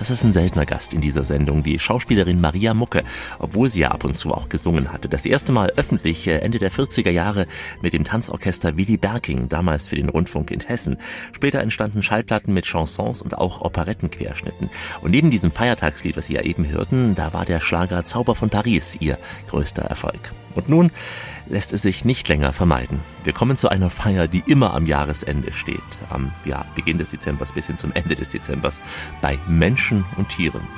das ist ein seltener Gast in dieser Sendung, die Schauspielerin Maria Mucke, obwohl sie ja ab und zu auch gesungen hatte. Das erste Mal öffentlich Ende der 40er Jahre mit dem Tanzorchester Willy Berking, damals für den Rundfunk in Hessen. Später entstanden Schallplatten mit Chansons und auch Operettenquerschnitten. Und neben diesem Feiertagslied, was Sie ja eben hörten, da war der Schlager Zauber von Paris ihr größter Erfolg. Und nun lässt es sich nicht länger vermeiden. Wir kommen zu einer Feier, die immer am Jahresende steht. Am Beginn des Dezembers bis hin zum Ende des Dezembers. Bei Menschen und Tieren.